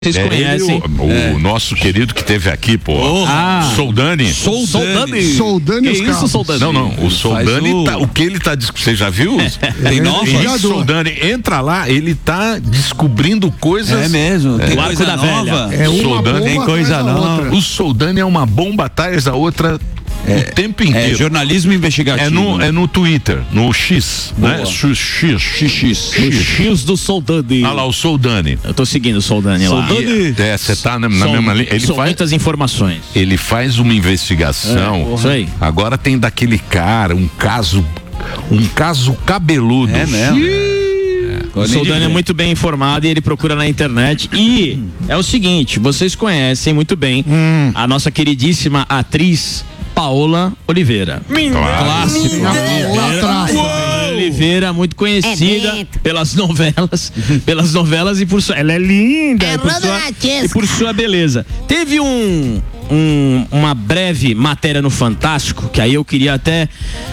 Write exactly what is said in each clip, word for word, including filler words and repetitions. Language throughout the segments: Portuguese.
Vocês é conhecem ele, o, o é. nosso querido que teve aqui, pô. Oh, ah, Soldani. Soldani. Soldani. Que isso, Soldani? Não, não. O Soldani, o... Tá, o que ele tá. Você já viu? Tem nova? Esse Soldani, entra lá, ele tá descobrindo coisas. É mesmo. Tem é. coisa da nova. É uma Soldani, tem coisa nova. O Soldani é uma bomba atrás da outra. É, o tempo inteiro. É jornalismo investigativo. É no, é no Twitter, no X, Boa. né? X, X, X, X. O X do Soldani. Ah lá, o Soldani. Eu tô seguindo o Soldani lá. Soldani. É, você tá na, na são, mesma linha. Ele são faz, muitas informações. Ele faz uma investigação. É, isso aí. Agora tem daquele cara, um caso, um caso cabeludo. É mesmo. O Soldani é muito bem informado e ele procura na internet. E é o seguinte, vocês conhecem muito bem hum. a nossa queridíssima atriz Paola Oliveira. Claro. Clássico. Oliveira, Oliveira, muito conhecida é pelas novelas, pelas novelas e por sua, ela é linda é e, por sua, e por sua beleza. Teve um, um uma breve matéria no Fantástico, que aí eu queria até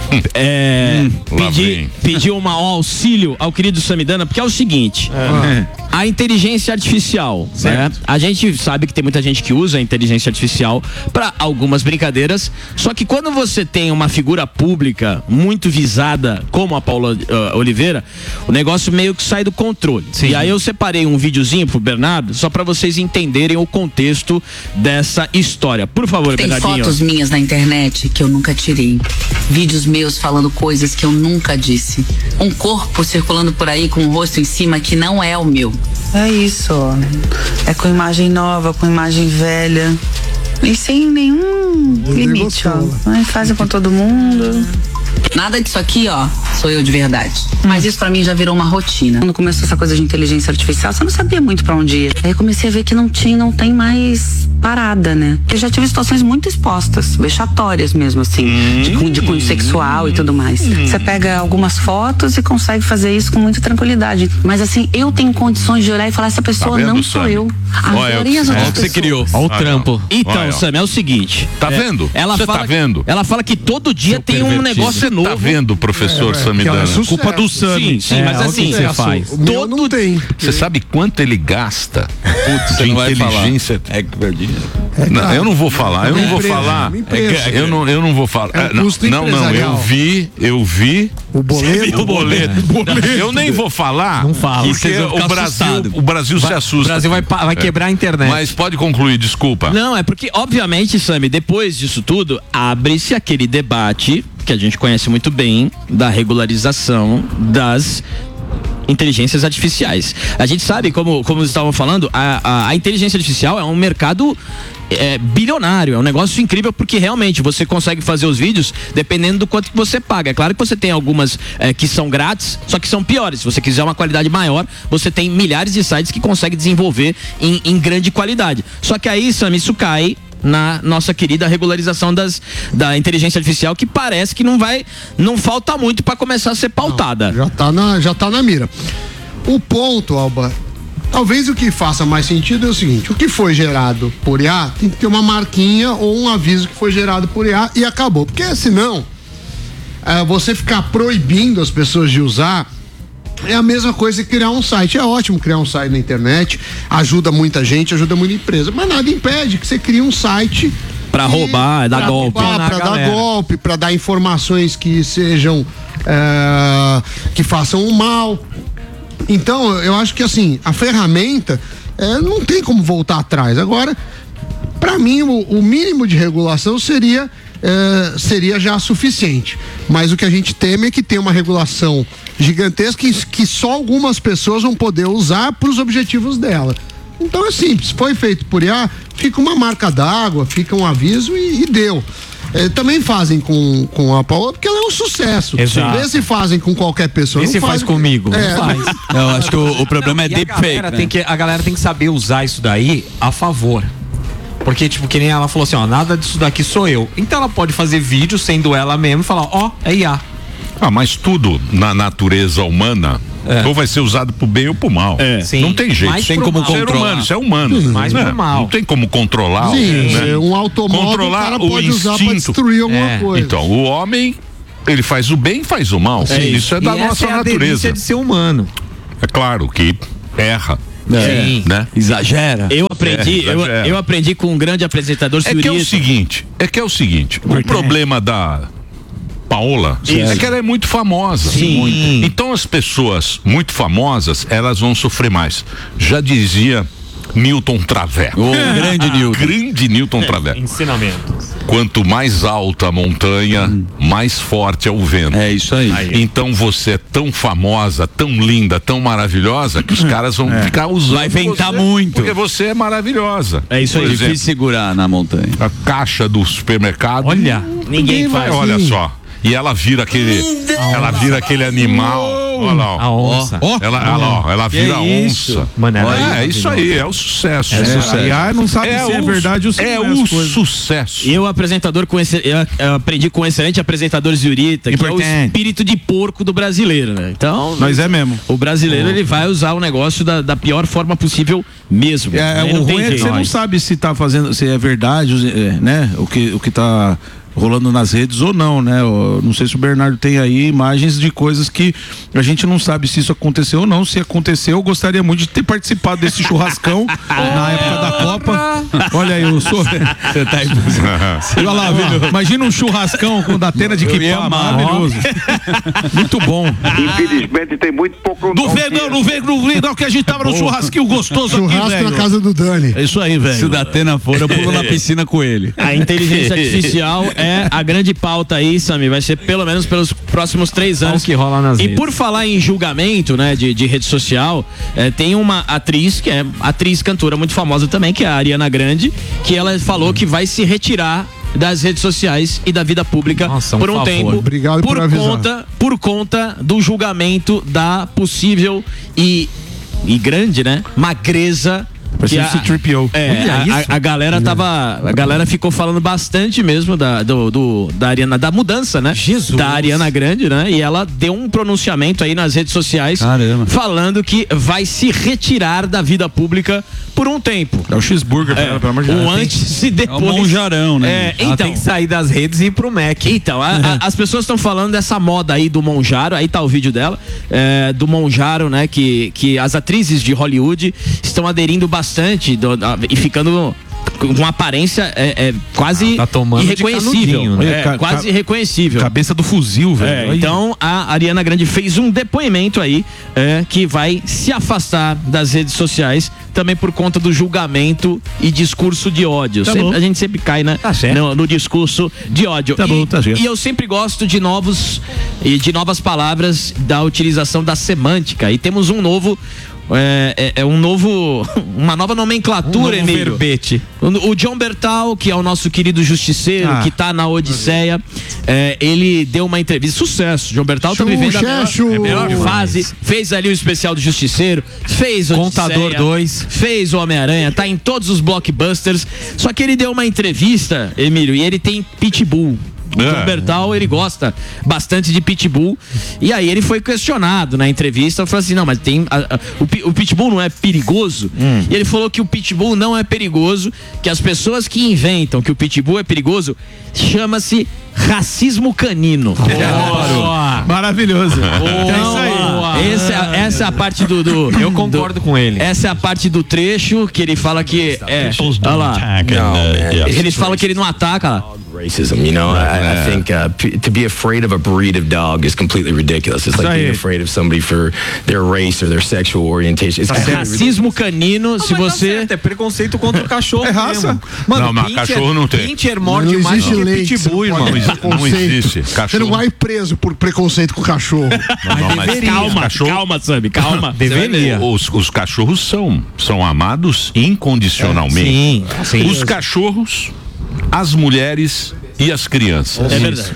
é, hum, pedir, pedir um auxílio ao querido Samidana, porque é o seguinte, é. a inteligência artificial, né? A gente sabe que tem muita gente que usa a inteligência artificial para algumas brincadeiras, só que quando você tem uma figura pública muito visada, como a Paola uh, Oliveira, o negócio meio que sai do controle. Sim. E aí eu separei um videozinho pro Bernardo, só para vocês entenderem o contexto dessa história. Por favor, tem Bernardinho. Tem fotos minhas na internet que eu nunca tirei. Vídeos meus falando coisas que eu nunca disse. Um corpo circulando por aí com o rosto em cima que não é o meu. É isso, ó. É com imagem nova, com imagem velha. E sem nenhum limite, ó. Fazem com todo mundo. Nada disso aqui, ó, sou eu de verdade. Mas isso pra mim já virou uma rotina. Quando começou essa coisa de inteligência artificial, você não sabia muito pra onde ir. Aí eu comecei a ver que não tinha, não tem mais parada, né? Eu já tive situações muito expostas, vexatórias mesmo, assim, hum, de, de cunho sexual e tudo mais. Hum. Você pega algumas fotos e consegue fazer isso com muita tranquilidade. Mas assim, eu tenho condições de olhar e falar, essa pessoa tá não sou Sam? eu. A maioria das outras pessoas. Você criou. Olha o trampo. Então, Sam, é o seguinte. Tá é, vendo? Ela Você fala, tá vendo? Ela fala que todo dia Seu tem um negócio novo. Tá vendo, professor é, Samidana? É culpa do Sami. Sim, sim, é, mas assim, você faz. O todo não tem. Você sabe quanto ele gasta Putz, de inteligência? É verdade. É, não, eu não vou falar, eu não vou falar. Eu não, eu não vou falar. É um não, não, não, eu vi, eu vi o boleto. O boleto. Eu nem vou falar. Não fala. Porque o Brasil, o Brasil se assusta. O Brasil vai, vai quebrar a internet. Mas pode concluir, desculpa. Não, é porque, obviamente, Sami, depois disso tudo, abre-se aquele debate que a gente conhece muito bem da regularização das inteligências artificiais. A gente sabe, como, como estavam falando, a, a, a inteligência artificial é um mercado é, bilionário, é um negócio incrível porque realmente você consegue fazer os vídeos dependendo do quanto que você paga. É claro que você tem algumas é, que são grátis, só que são piores. Se você quiser uma qualidade maior, você tem milhares de sites que conseguem desenvolver em, em grande qualidade. Só que aí, Sam, isso cai na nossa querida regularização das, da inteligência artificial, que parece que não vai, não falta muito para começar a ser pautada. Não, já tá na, já tá na mira. O ponto, Alba, talvez o que faça mais sentido é o seguinte: o que foi gerado por I A tem que ter uma marquinha ou um aviso que foi gerado por I A e acabou, porque senão é, você ficar proibindo as pessoas de usar é a mesma coisa que criar um site. É ótimo criar um site na internet, ajuda muita gente, ajuda muita empresa, mas nada impede que você crie um site para roubar, dar golpe, para dar golpe, para dar informações que sejam é, que façam um mal. Então, eu acho que assim, a ferramenta é, não tem como voltar atrás. Agora, para mim, o, o mínimo de regulação seria é, seria já suficiente. Mas o que a gente teme é que tenha uma regulação gigantesca que, que só algumas pessoas vão poder usar para os objetivos dela. Então é simples, foi feito por I A, fica uma marca d'água, fica um aviso e, e deu. É, também fazem com, com a Paola porque ela é um sucesso. Exato. Vê se fazem com qualquer pessoa. Vê se faz, faz comigo. É, não faz. Eu acho que o, o problema é deepfake. Né? Tem que, a galera tem que saber usar isso daí a favor. Porque, tipo, que nem ela falou assim, ó, nada disso daqui sou eu. Então ela pode fazer vídeo sendo ela mesmo e falar, ó, oh, é I A. Ah, mas tudo na natureza humana é. ou vai ser usado pro bem ou pro mal. É. Sim. Não tem jeito. Tem como controlar. Ser humano, isso é humano. Sim, mais né? pro mal. Não tem como controlar. Sim, né? um automóvel controlar o cara o pode instinto. usar pra destruir alguma é. coisa. Então, o homem, ele faz o bem e faz o mal. É isso. isso é da e nossa essa é a natureza. delícia de ser humano. É claro que erra. É. Né? Exagera. Eu aprendi, É, eu, exagera. eu aprendi com um grande apresentador É que é o seguinte, é que é o seguinte, o problema da Paola é que ela é muito famosa. Sim. Muito. Então as pessoas muito famosas, elas vão sofrer mais. Já dizia Newton Travé. O grande Newton. Grande Newton Travé. Ensinamento. Quanto mais alta a montanha, hum. mais forte é o vento. É isso aí. aí. Então você é tão famosa, tão linda, tão maravilhosa que os caras vão é. ficar usando. Vai ventar você, muito. Porque você é maravilhosa. É isso aí. Por exemplo, difícil segurar na montanha. A caixa do supermercado. Olha, ninguém vai. faz. Olha só. E ela vira aquele, ela vira aquele animal. Olha lá, ó. A onça. Oh, ela, ela, ó, ela vira onça. Mano, é, é isso aí, é o sucesso. É, é sucesso. E ah, não sabe é se é o, verdade ou se é não é o as coisas. sucesso. Eu, apresentador com esse, eu, eu aprendi com o excelente apresentador Zurita, que é o espírito de porco do brasileiro, né? Então, mas é mesmo. O brasileiro oh. ele vai usar o negócio da, da pior forma possível mesmo. É, o ruim é que você não sabe se tá fazendo, se é verdade, né? O que, o que tá rolando nas redes ou não, né? Eu não sei se o Bernardo tem aí imagens de coisas que a gente não sabe se isso aconteceu ou não. Se aconteceu, eu gostaria muito de ter participado desse churrascão na época da Copa. Olha aí, eu sou. Você tá aí. Olha lá, viu? Imagina um churrascão com da Atena de Quipá, maravilhoso. Muito bom. Infelizmente tem muito pouco. Não vê, não, não vê, não vê, não, que a gente tava no churrasquinho gostoso aqui, velho. Churrasco na casa do Dani. É isso aí, velho. Se o da Atena for, eu pulo na piscina com ele. A inteligência artificial é a grande pauta aí, Sami, vai ser pelo menos pelos próximos três anos. O que rola nas e redes. por falar em julgamento, né, de, de rede social, é, tem uma atriz, que é atriz cantora muito famosa também, que é a Ariana Grande, que ela falou que vai se retirar das redes sociais e da vida pública. Nossa, um por um favor. tempo. Obrigado por, por conta por conta do julgamento da possível e, e grande, né, magreza. Que a, é, a, a galera tava, a galera ficou falando bastante mesmo da, do, do, da Ariana, da mudança, né? Jesus. Da Ariana Grande, né? E ela deu um pronunciamento aí nas redes sociais. Caramba. Falando que vai se retirar da vida pública por um tempo. É o cheeseburger, é, pelo amor de Deus. O antes e depois. É o monjarão, né? É, ela então, tem que sair das redes e ir pro Mac. Então, a, a, as pessoas estão falando dessa moda aí do monjaro, aí tá o vídeo dela, é, do monjaro, né? Que, que as atrizes de Hollywood estão aderindo bastante do, a, e ficando com uma aparência é, é quase ah, tá irreconhecível, né? é, ca, quase ca, irreconhecível. Cabeça do fuzil, velho. É, então a Ariana Grande fez um depoimento aí é, que vai se afastar das redes sociais também por conta do julgamento e discurso de ódio. Tá sempre, a gente sempre cai, né, tá no, no discurso de ódio. Tá e, bom, tá e eu sempre gosto de novos e de novas palavras, da utilização da semântica. E temos um novo É, é, é um novo, uma nova nomenclatura, um Emílio. Verbete. O, o John Bertal, que é o nosso querido justiceiro, ah, que tá na Odisseia, é, ele deu uma entrevista, sucesso. John Bertal tá vivendo a melhor, a melhor fase, fez ali o especial do Justiceiro, fez o Contador dois, fez o Homem-Aranha, tá em todos os blockbusters. Só que ele deu uma entrevista, Emílio, e ele tem pitbull. O John Bertal, ele gosta bastante de pitbull. E aí ele foi questionado na entrevista. Falou assim: não, mas tem. A, a, o, o pitbull não é perigoso? Hum. E ele falou que o pitbull não é perigoso, que as pessoas que inventam que o pitbull é perigoso chama-se racismo canino. Oh, maravilhoso. Oh, então, é isso aí. Essa, essa é a parte do. do Eu concordo do, com ele. Essa é a parte do trecho que ele fala que. É, olha lá. Ele fala que ele não ataca lá. Racism, you know, I, I think uh, p- to be afraid of a breed of dog is completely ridiculous. It's like being afraid of somebody for their race or their sexual orientation. It's é racismo canino, não, se você... Tá é preconceito contra o cachorro. É raça. Mano, não, mas cachorro não tem. Pincher morde não mais do que pitbull, irmão. Não existe. Cachorro. Você não vai preso por preconceito com o cachorro. Não, não, mas deveria. Calma, cachorro... calma, Sammy, calma. Deveria. Os, os cachorros são, são amados incondicionalmente. É, sim, sim. Os cachorros, as mulheres e as crianças. É verdade.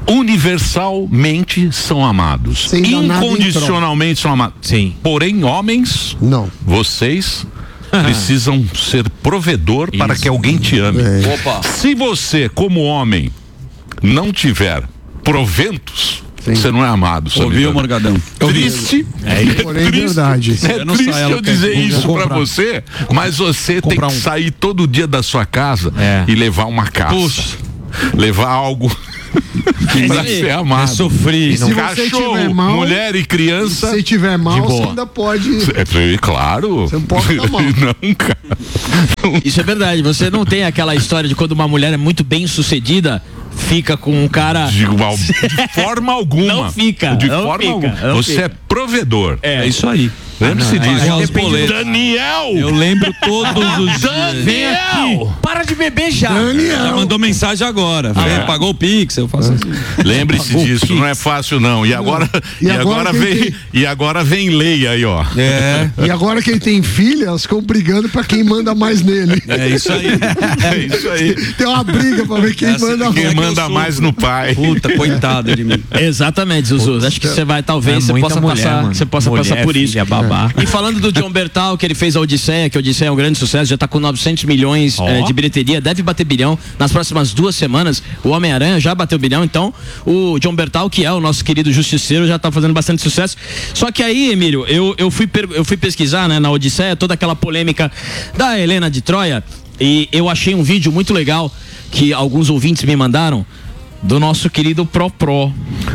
Universalmente são amados. Incondicionalmente são amados. Sim. Porém, homens, não. Vocês precisam ser provedor Isso. para que alguém te ame. É. Opa. Se você, como homem, não tiver proventos, Sim. você não é amado. Ouviu, Morgadão? Triste. É, é triste, verdade. É triste eu dizer isso pra você, mas você tem que um. sair todo dia da sua casa é. e levar uma caça. Puxa. Levar algo Pra ser amado. É sofrer. E se você tiver mal, mulher e criança. Se tiver mal, você ainda pode. É, claro. Você não pode ficar mal. Não, cara. Isso é verdade. Você não tem aquela história de quando uma mulher é muito bem sucedida, fica com um cara. De, de forma alguma. Não fica. De não forma fica, alguma. não Você fica. é provedor. É, É isso aí. Lembre-se disso. Daniel! Eu lembro todos os dias. Vem aqui. Para de beber já. Já mandou mensagem agora. Ah, pagou o Pix, eu faço assim. Lembre-se disso, não é fácil não. E agora, E e agora agora, quem vem, tem- e agora vem lei aí, ó. É. E agora que ele tem filha, elas ficam brigando pra quem manda mais nele. É isso aí. É isso aí. Tem uma briga pra ver quem Essa- manda Quem mais. manda mais no pai. Puta, coitado de mim. Exatamente, Zuzu. Acho que você vai, talvez, É você muita possa mulher, passar, mano. você possa Mulher, passar por isso. filha, babá. E falando do John Bertal, que ele fez a Odisseia, que a Odisseia é um grande sucesso, já tá com novecentos milhões Ó. eh, de bilheteria, deve bater bilhão. Nas próximas duas semanas, o Homem-Aranha já bateu bilhão, então o John Bertal, que é o nosso querido justiceiro, já tá fazendo bastante sucesso. Só que aí, Emílio, eu, eu, fui, per- eu fui pesquisar, né, na Odisseia, toda aquela polêmica da Helena de Troia, e eu achei um vídeo muito legal que alguns ouvintes me mandaram do nosso querido Pro Pro.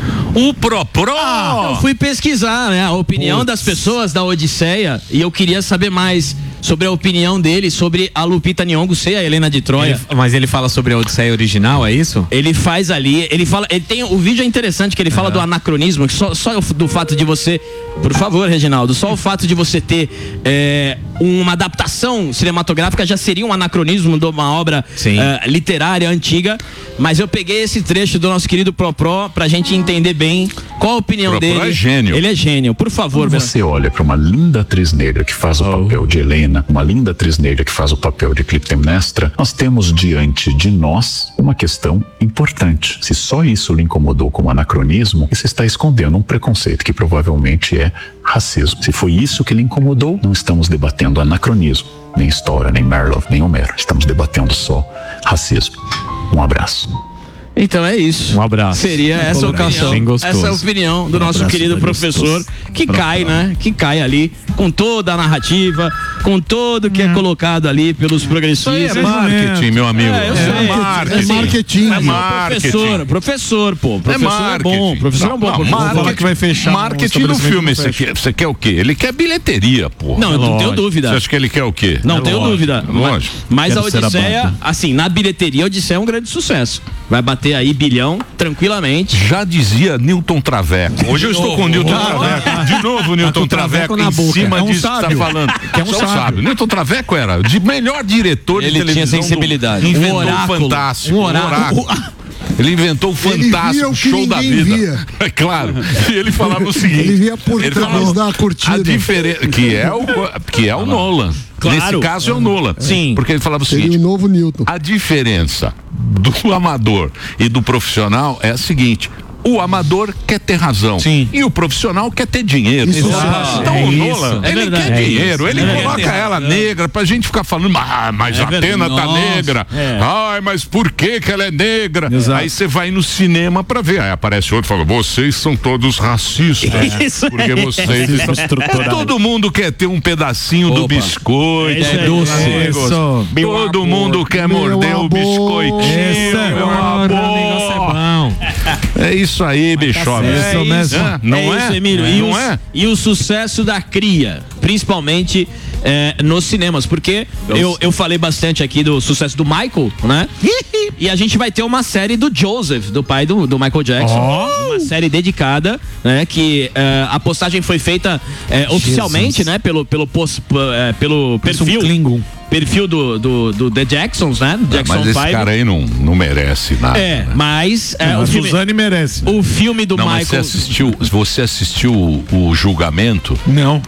O Pro Pro! Eu fui pesquisar, né, a opinião Puts. das pessoas da Odisseia e eu queria saber mais sobre a opinião dele sobre a Lupita Nyong'o ser a Helena de Troia. Ele- mas ele fala sobre a Odisseia original, é isso? Ele faz ali, ele fala, ele tem, o vídeo é interessante que ele fala do anacronismo, que só, só do fato de você, por favor, Reginaldo, só o fato de você ter é, uma adaptação cinematográfica já seria um anacronismo de uma obra Sim. é, literária antiga, mas eu peguei esse trecho do nosso querido Pro Pro pra gente entender bem qual a opinião Pro Pro dele. é gênio. Ele é gênio, por favor. Quando você olha para uma linda atriz negra que faz o papel de Helena, uma linda atriz negra que faz o papel de Clitemnestra, nós temos diante de nós uma questão importante. Se só isso lhe incomodou como anacronismo, você está escondendo um preconceito que provavelmente é racismo. Se foi isso que lhe incomodou, não estamos debatendo anacronismo, nem história, nem Merlow, nem Homero. Estamos debatendo só racismo. Um abraço. Então é isso. Um abraço. Seria Uma essa colocação. opinião, Bem gostoso. essa é a opinião do Um nosso abraço, querido bem professor, gostoso. que Pra cai, falar. né? Que cai ali com toda a narrativa, com tudo que é colocado ali pelos progressistas. É marketing, meu amigo. É, eu É sei. marketing. Assim, marketing. mas É o marketing. Professor, professor, pô. Professor é, bom. Professor é um bom. Não, professor. marketing, falar que vai fechar um marketing do estabelecimento filme, não você fecha. quer, você quer o quê? Ele quer bilheteria, pô. Não, eu não tenho Você dúvida. acha que ele quer o quê? Não É tenho lógico, dúvida. é Lógico. Mas a Quero ser Odisseia, abado. assim, na bilheteria, a Odisseia é um grande sucesso. Vai bater aí bilhão tranquilamente. Já dizia Newton Traveco. Hoje eu estou com o Newton Traveco. De novo, Newton Traveco na em boca. cima É um disso que sábio. tá falando. Que é um Você sábio. Newton Traveco era de melhor diretor Ele de tinha televisão. do- sensibilidade. Inventou Um o oráculo. fantástico. Um oráculo. Ele inventou o Ele via fantástico o que show da ninguém vida. via. É claro. E ele falava o seguinte. Ele via por ele trás falava, da cortina. A diferença que é o que é o Nolan. Claro. Nesse caso é o Nolan. Sim. Porque ele falava o Seria o seguinte: novo Newton. a diferença do amador e do profissional é a seguinte: o amador quer ter razão. Sim. E o profissional quer ter dinheiro. Isso Exato. é. Então É o isso. Nolan, É ele verdade. quer É dinheiro. isso. Ele É coloca verdade. ela negra pra gente ficar falando, ah, mas É a verdade. Atena tá Nossa. negra. É. Ai, mas por que que ela é negra? Exato. Aí você vai no cinema pra ver. Aí aparece outro e fala, vocês são todos racistas. Isso Porque aí. vocês estão... Todo mundo quer ter um pedacinho do Opa. biscoito. É doce. Amigos. Isso. Todo mundo quer Meu morder o amor. biscoitinho. Esse é meu bom. amor. O negócio é bom. É isso aí, bicho. certo. É mesmo. É, não é? é isso, Emílio. E, Não o, é? e o sucesso da cria, principalmente é, nos cinemas, porque eu, eu falei bastante aqui do sucesso do Michael, né? E a gente vai ter uma série do Joseph, do pai do, do Michael Jackson. Uma série dedicada, né? Que é, a postagem foi feita é, oficialmente, né? Pelo, pelo, post, é, pelo perfil. Klingon. Perfil do, do, do The Jacksons, né? Jackson Mas esse Five. cara aí não, não merece nada. É, mas é, A o, filme, Suzane merece. o filme do Não, mas você Michael. assistiu, você assistiu o, o julgamento? Não.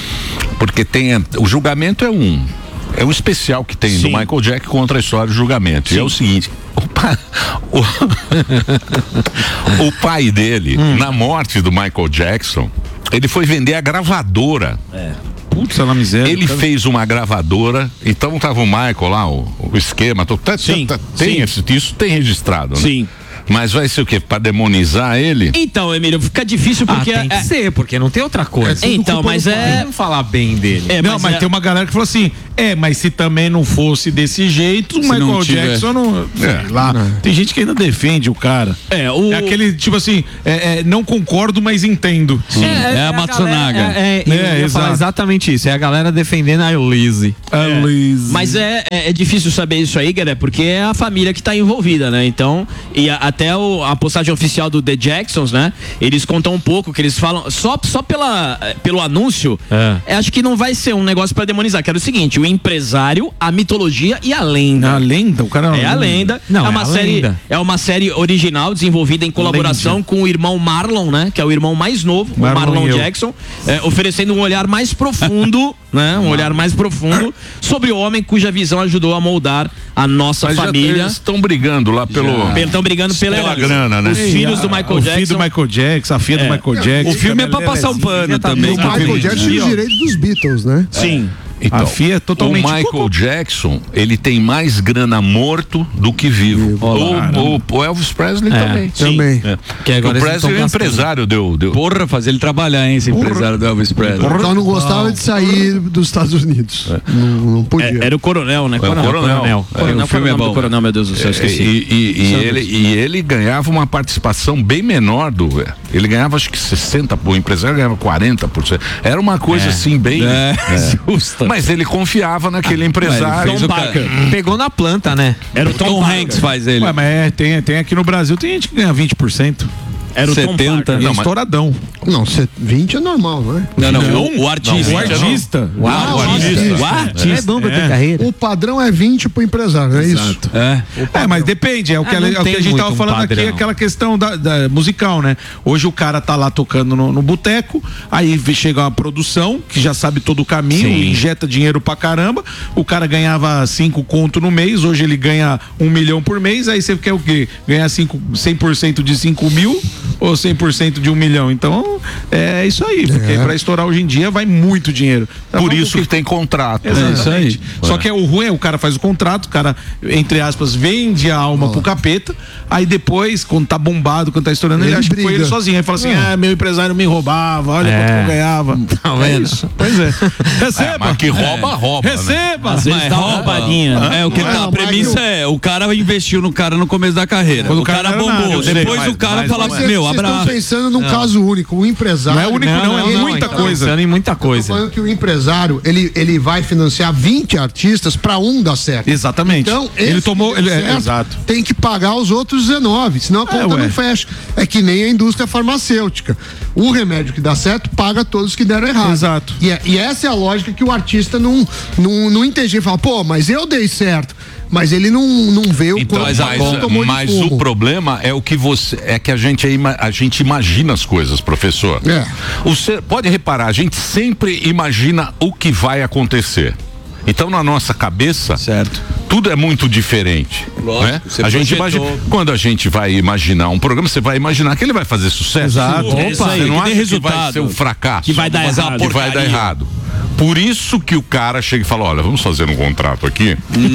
Porque tem. O julgamento é um. É um especial que tem do Sim. Michael Jackson contra a história do julgamento. E é o seguinte. O, pa, o, o pai dele, Hum. na morte do Michael Jackson, ele foi vender a gravadora. Putz, ela miséria. Ele fez uma gravadora, então tava o Michael lá, o, o esquema, tá, tá, Sim, tá, tem sim. esse, isso tem registrado, né? Sim. Mas vai ser o quê? Pra demonizar ele? Então, Emílio, fica difícil porque. ah, tem que é- ser, porque não tem outra coisa. então, mas é. Vamos falar bem dele. é, Não, mas é- tem uma galera que falou assim: É, mas se também não fosse desse jeito, o Se Michael não tiver. Jackson não. Sei É. lá. Tem gente que ainda defende o cara. É, o... É aquele, tipo assim, é, é, não concordo, mas entendo. Sim, é, a Matsunaga. É, é, eu É, ia exato. falar exatamente isso. É a galera defendendo a Lizzy. A Lizzy. Mas é, é, é difícil saber isso aí, galera, porque é a família que tá envolvida, né? Então, e a- até o- a postagem oficial do The Jacksons, né? Eles contam um pouco, que eles falam, só, só pela, pelo anúncio, é, acho que não vai ser um negócio pra demonizar, que era o seguinte, o empresário, a mitologia e a lenda. A lenda? O cara É a lenda. Não, é uma é a série, lenda. é uma série original desenvolvida em colaboração com o irmão Marlon, né? Que é o irmão mais novo, o Marlon Marlon e eu. Jackson, é, oferecendo um olhar mais profundo, né? Um olhar mais profundo sobre o homem cuja visão ajudou a moldar a nossa Mas já família. eles estão brigando lá pelo. Estão brigando pela, Pela grana, né? Os filhos do Michael o Jackson. filho do Michael Jackson, a filha É. do Michael Jackson. O filme é pra passar o pano também. O Michael Jackson tem os direitos dos Beatles, né? Sim. Então, A Fia é totalmente- o Michael Jackson, ele tem mais grana morto do que vivo. O, o- o Elvis Presley É, também. sim. Também. É. Que agora o eles Presley estão é gastando. empresário, deu, deu. Porra, fazer ele trabalhar, hein, esse empresário do Elvis Presley. Só não gostava de sair dos Estados Unidos. Não, não podia. É, era o coronel, né? É o coronel. Coronel. É, Coronel, o filme é nome do bom. coronel, meu Deus do céu, E, esqueci. e- e ele, e ele ganhava uma participação bem menor do. Ele ganhava acho que sessenta por cento, o empresário ganhava quarenta por cento. Era uma coisa assim bem. É, justa. Mas ele confiava naquele empresário. fez Tom o Parker. Pegou na planta, né? Era o O Tom, Tom Parker. Hanks faz ele. Ué, mas é, tem, tem aqui no Brasil, tem gente que ganha vinte por cento. Era o Tom setenta. Parker. E é Não, mas- estouradão. Não, cê- vinte é normal, não é? Não, não, o artista. O artista. Ah, o artista. O artista. É bom pra ter carreira. O padrão é vinte pro empresário, não é isso? É. É, mas depende, é o que, Ah, ela- não é o que tem a gente tava muito um falando aqui, padrão. aquela questão da, da musical, né? Hoje o cara tá lá tocando no, no boteco, aí vê- chega uma produção que já sabe todo o caminho, Sim. injeta dinheiro pra caramba, o cara ganhava cinco conto no mês, hoje ele ganha um milhão por mês, aí você quer o quê? Ganhar cinco, cem por cento de cinco mil ou cem por cento de um milhão? Então, é isso aí, porque pra estourar hoje em dia vai muito dinheiro. Tá Por bom, isso porque- que tem contrato. Exatamente. isso aí. Só que é o ruim, é o cara faz o contrato, o cara, entre aspas, vende a alma pro capeta, aí depois, quando tá bombado, quando tá estourando, ele, Ele acha que foi briga. ele sozinho. Aí fala assim: ah, meu empresário me roubava, olha É. quanto eu ganhava. Tá É vendo? isso. Pois é. Receba. É, mas que rouba, rouba. né? Receba. Às vezes Mas dá uma rouba. roubadinha. É, o que Não, tá, a mas premissa eu- é, o cara investiu no cara no começo da carreira. Quando o cara, não era bombou. nada, eu sei, Depois mas- o cara mas fala, não Mas meu, vocês estão abraço. pensando num caso único. O empresário. Não é único, não, é ele- muita então, coisa. Pensando em muita Eu tô coisa. falando que o empresário, ele, ele vai financiar vinte artistas pra um dar certo. Exatamente. Então, ele esse tomou. que deu Ele, é, certo, exato. tem que pagar os outros dezenove, senão a conta ué. não fecha. É que nem a indústria farmacêutica. O remédio que dá certo paga todos que deram errado. Exato. E, é- e essa é a lógica que o artista não, não, não entende. Ele fala, pô, mas eu dei certo. Mas ele não, não vê o Então, quanto mas, ele tomou de mas fumo. o problema é o que você é que a gente é ima- a gente imagina as coisas, professor. É. O ser- pode reparar, a gente sempre imagina o que vai acontecer. Então na nossa cabeça, Certo. tudo é muito diferente. Lógico, né? você A gente projetou. imagina, quando a gente vai imaginar um programa, você vai imaginar que ele vai fazer sucesso. Exato. Opa, É isso aí, você não que acha tem que resultado. vai ser um fracasso. Que vai dar Mas errado. Que vai dar errado. Por isso que o cara chega e fala, olha, vamos fazer um contrato aqui.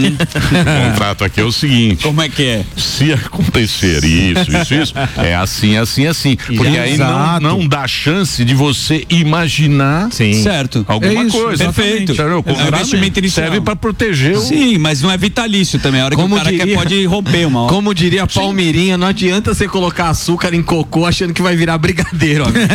O contrato aqui é o seguinte. Como é que é? Se acontecer isso, isso, isso, é assim, assim, assim. Porque aí não, Exato. não dá chance de você imaginar Sim. Certo. alguma É isso, coisa. perfeito. Entendeu? O É um contrato investimento inicial. serve para proteger o... Sim, mas não é vitalício também. A hora Como que o cara diria- quer pode romper uma hora. Como diria a Palmeirinha, não adianta você colocar açúcar em cocô achando que vai virar brigadeiro. amigo.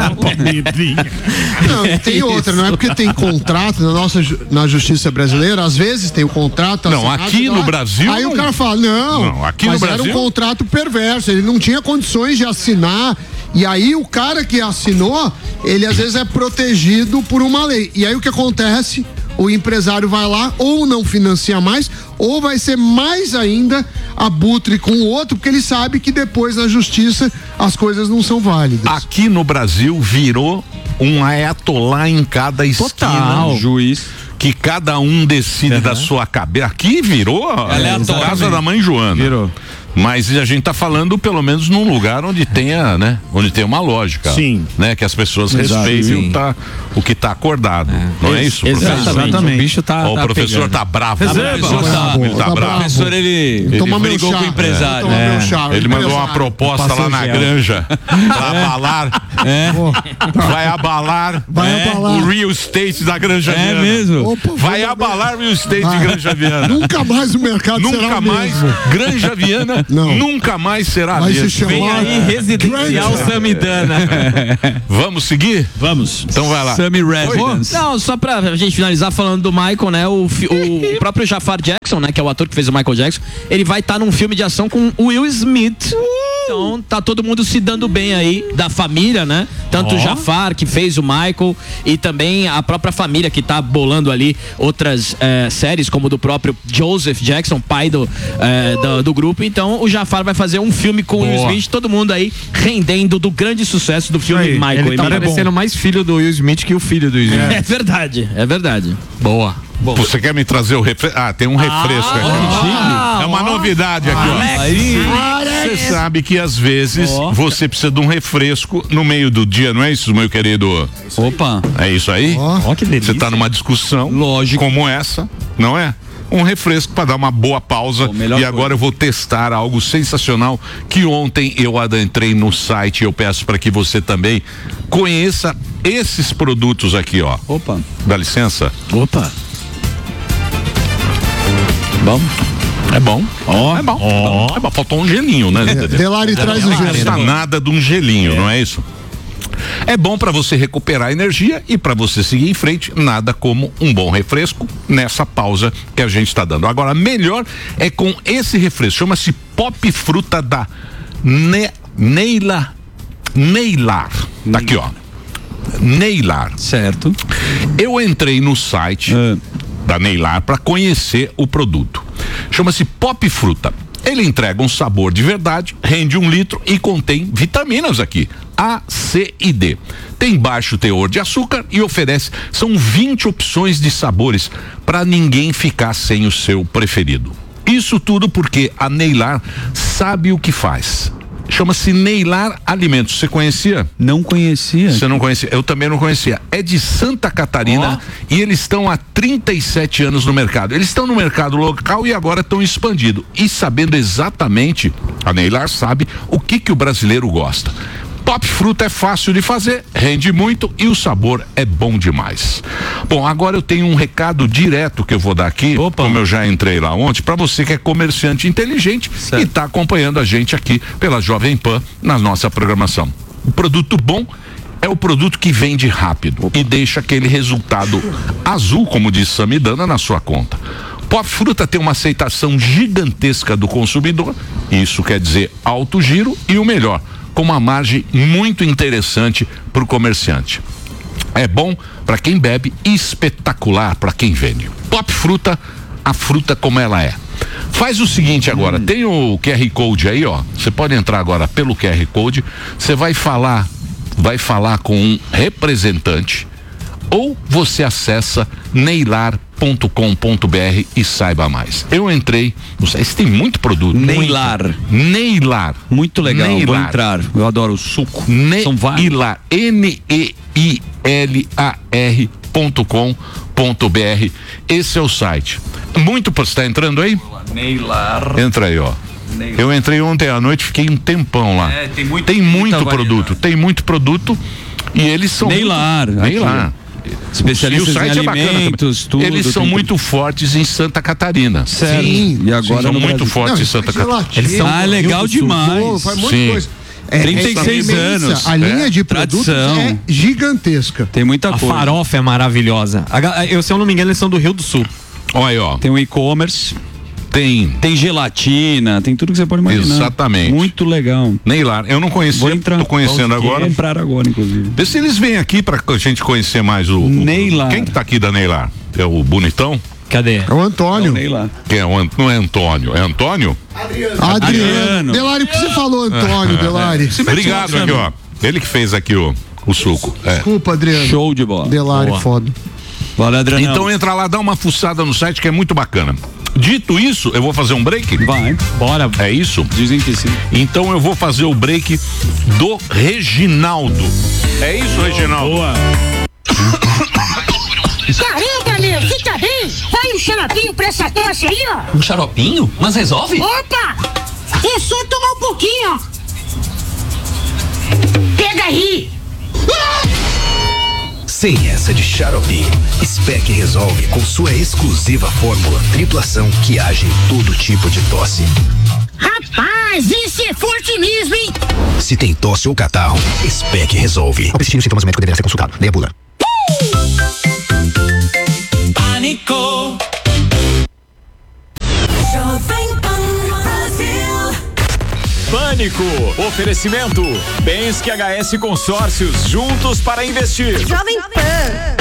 Não, e tem outra, não é porque tem contrato na nossa ju- na justiça brasileira, às vezes tem o contrato. Não, assinado, aqui no lá, Brasil Aí não. o cara fala, não, Não, aqui no mas era Brasil- um contrato perverso, ele não tinha condições de assinar. E aí o cara que assinou, ele às vezes é protegido por uma lei. E aí o que acontece? O empresário vai lá, ou não financia mais, ou vai ser mais ainda abutre com o outro, porque ele sabe que depois na justiça as coisas não são válidas. Aqui no Brasil virou um ayatolá em cada Total. esquina. Juiz. Que cada um decide da sua cabeça. Aqui virou é, Aleatório. casa da mãe Joana. Virou. Mas a gente tá falando pelo menos num lugar onde tenha, né? Onde tem uma lógica. Sim. Né? Que as pessoas Exato, respeitem sim. o, tá, o que tá acordado. É. Não é isso, professor? Exatamente. O bicho tá. Ó, tá o professor pegando. tá bravo. Tá o bravo, professor tá tá, bravo, ele tá tá bravo. O professor, ele, Toma ele meu brigou chá. com o empresário. Toma É. meu chá. Ele mandou uma Empresário. proposta lá na gel. granja pra abalar. É. Vai abalar. Vai é, abalar. o real estate da Granja É Viana. mesmo? Opa, Vai vamos abalar o real estate Vai. de Granja Viana. Nunca mais o mercado será Nunca o mais, mesmo. Granja Viana, Não. nunca mais será Vai se mesmo. chamar Vem aí, residencial Granja. Samidana. Vamos seguir? Vamos. Então vai lá. Sammy Residence. Não, só pra gente finalizar falando do Michael, né? O, fi- o, o próprio Jafar Jackson, né? Que é o ator que fez o Michael Jackson, ele vai estar num filme de ação com o Will Smith. Então tá todo mundo se dando bem aí da família, né? Tanto o Jafar, que fez o Michael, e também a própria família que tá bolando ali outras eh, séries, como do próprio Joseph Jackson, pai do, eh, do, do grupo. Então o Jafar vai fazer um filme com o Will Boa. Smith, todo mundo aí rendendo do grande sucesso do filme Aí, Michael. ele tá Emílio. parecendo mais filho do Will Smith que o filho do Will Smith. É verdade, é verdade. Boa. Você quer me trazer o refresco? Ah, tem um refresco aqui. ó. É uma novidade aqui, ó. Você sabe que às vezes você precisa de um refresco no meio do dia, não é isso, meu querido? Opa. É isso aí? Ó, que delícia. Você tá numa discussão Lógico. como essa, não é? Um refresco para dar uma boa pausa. Pô, melhor E agora eu vou testar algo sensacional que ontem eu adentrei no site. Eu peço para que você também conheça esses produtos aqui, ó. Opa. Dá licença? Opa. Bom. É bom. É bom. É bom. Faltou um gelinho, né? Delari traz o Não gelo. custa nada de um gelinho, não é isso? É bom para você recuperar energia e para você seguir em frente, nada como um bom refresco nessa pausa que a gente está dando. Agora, melhor é com esse refresco, chama-se Pop Fruta da ne, Neila Neilar. Tá aqui, ó. Neilar. Certo. Eu entrei no site da Neilar para conhecer o produto. Chama-se Pop Fruta. Ele entrega um sabor de verdade, rende um litro e contém vitaminas aqui, A, C e D. Tem baixo teor de açúcar e oferece, são vinte opções de sabores para ninguém ficar sem o seu preferido. Isso tudo porque a Neilar sabe o que faz. Chama-se Neilar Alimentos. Você conhecia? Não conhecia. Você não conhecia? Eu também não conhecia. É de Santa Catarina oh. e eles estão há trinta e sete anos no mercado. Eles estão no mercado local e agora estão expandindo. E sabendo exatamente, a Neilar sabe o que que o brasileiro gosta. Pop Fruta é fácil de fazer, rende muito e o sabor é bom demais. Bom, agora eu tenho um recado direto que eu vou dar aqui, Opa. como eu já entrei lá ontem, para você que é comerciante inteligente certo. e está acompanhando a gente aqui pela Jovem Pan na nossa programação. O produto bom é o produto que vende rápido Opa. e deixa aquele resultado azul, como diz Samidana, na sua conta. Pop Fruta tem uma aceitação gigantesca do consumidor, isso quer dizer alto giro e o melhor, com uma margem muito interessante para o comerciante. É bom para quem bebe e espetacular para quem vende. Pop Fruta, a fruta como ela é. Faz o seguinte agora, hum. tem o Q R Code aí, ó. Você pode entrar agora pelo Q R Code. Você vai falar, vai falar com um representante ou você acessa neilar ponto com ponto b r e saiba mais. Eu entrei, não sei se tem muito produto. Neilar. Muito, Neilar. Muito legal, Neilar. vou entrar. Eu adoro o suco. Neilar. N E I L A R ponto com ponto b r. Esse é o site. Muito, você está entrando aí? Neilar. Entra aí, ó. Neilar. Eu entrei ontem à noite, fiquei um tempão lá. É, tem muito, tem muito produto, variedade. tem muito produto e eles são Neilar. Muito, Neilar. Especialistas em alimentos, é tudo. Eles são tem... muito fortes em Santa Catarina. Certo. Sim. E agora são no muito Brasil. fortes Não, em Santa Catarina. Eles são ah, legal demais. Faz um monte Sim. de coisa. É, trinta e seis é anos. A linha é. de produtos Tradição. é gigantesca. Tem muita a coisa. A farofa é maravilhosa. A, eu, se eu não me engano, eles são do Rio do Sul. Olha aí, ó. Tem o e-commerce. Tem. Tem gelatina, tem tudo que você pode imaginar. Exatamente. Muito legal. Neilar, eu não conhecia, Vou entrar. tô conhecendo Vou agora. entrar agora, inclusive. Vê se eles vêm aqui pra gente conhecer mais o... o Neilar. Quem que tá aqui da Neilar? É o bonitão? Cadê? É o Antônio. Neilar. Quem é o Ant... Não é Antônio, é Antônio? Adriano. Adriano. Delari, por que você falou Antônio, Delari? Obrigado aqui, ó. Ele que fez aqui o, o suco. É. Desculpa, Adriano. Show de bola. Delari, Boa. foda. Valeu, Adriano. Então entra lá, dá uma fuçada no site que é muito bacana. Dito isso, eu vou fazer um break? Vai. Bora. É isso? Dizem que sim. Então eu vou fazer o break do Reginaldo. É isso, Reginaldo? Boa. Caramba, meu, você tá bem? Vai um xaropinho pra essa tosse aí, ó. Um xaropinho? Mas resolve? Opa! É só tomar um pouquinho, ó. Pega aí. Sem essa de xarope, Spec resolve com sua exclusiva fórmula triplação que age em todo tipo de tosse. Rapaz, esse é forte mesmo, hein? Se tem tosse ou catarro, Spec resolve. Ao persistir os sintomas, o médico deverá ser consultado. Leia a bula. Pânico. Pânico, oferecimento, Bens que H S Consórcios, juntos para investir. Jovem Pan.